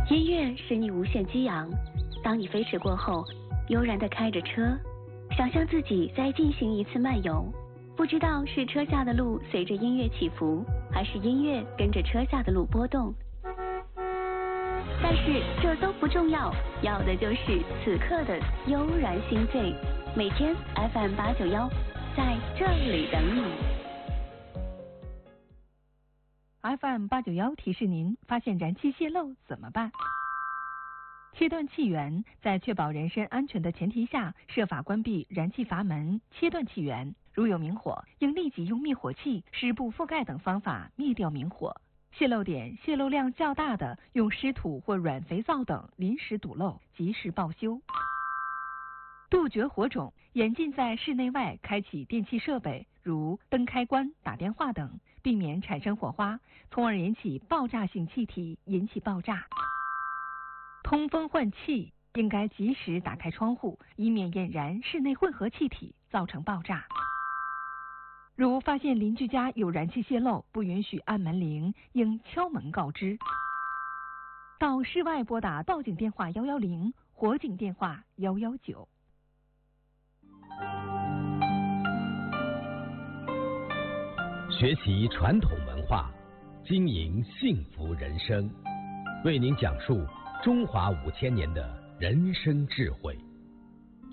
音乐使你无限激昂，当你飞驰过后，悠然地开着车，想象自己再进行一次漫游，不知道是车下的路随着音乐起伏，还是音乐跟着车下的路波动。但是这都不重要，要的就是此刻的悠然心醉。每天 FM891，在这里等你。 FM891提示您：发现燃气泄漏怎么办？切断气源，在确保人身安全的前提下，设法关闭燃气阀门，切断气源。如有明火，应立即用灭火器、湿布覆盖等方法灭掉明火。泄漏点、泄漏量较大的，用湿土或软肥皂等临时堵漏，及时报修。杜绝火种，严禁在室内外开启电气设备，如灯开关、打电话等，避免产生火花，从而引起爆炸性气体，引起爆炸。通风换气，应该及时打开窗户，以免引燃室内混合气体，造成爆炸。如发现邻居家有燃气泄漏，不允许按门铃，应敲门告知。到室外拨打报警电话110，火警电话119。 学习传统文化，经营幸福人生，为您讲述中华5000年的人生智慧。